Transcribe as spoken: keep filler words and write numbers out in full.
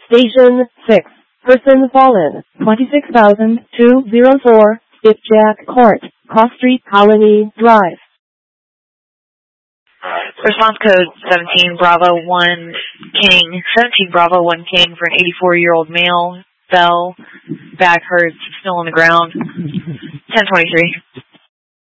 Station six. Person fallen. twenty-six thousand two hundred four. Skipjack Court. Cross Street, Colony Drive. Response code seventeen Bravo one King. seventeen Bravo one King for an eighty-four-year-old male. Fell. Back hurts. Still on the ground. ten twenty-three.